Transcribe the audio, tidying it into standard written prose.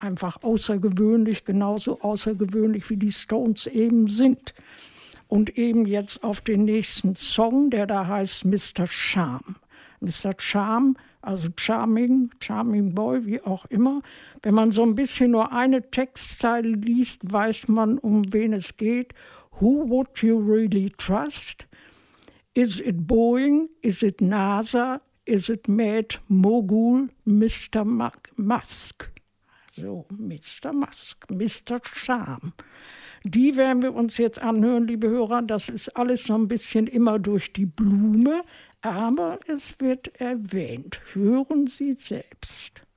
einfach außergewöhnlich, genauso außergewöhnlich wie die Stones eben sind. Und eben jetzt auf den nächsten Song, der da heißt Mr. Charm. Mr. Charm, also Charming Boy, wie auch immer. Wenn man so ein bisschen nur eine Textzeile liest, weiß man, um wen es geht. Who would you really trust? Is it Boeing? Is it NASA? Is it Mad Mogul? Mr. Musk? So, Mr. Musk, Mr. Charm. Die werden wir uns jetzt anhören, liebe Hörer. Das ist alles so ein bisschen immer durch die Blume, aber es wird erwähnt. Hören Sie selbst.